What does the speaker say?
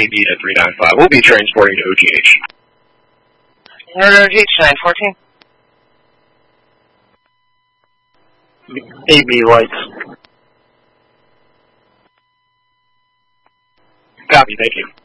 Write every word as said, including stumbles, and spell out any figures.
A B to three nine five. We'll be transporting to O G H. Northern O G H, nine fourteen. A B lights. Copy, thank you.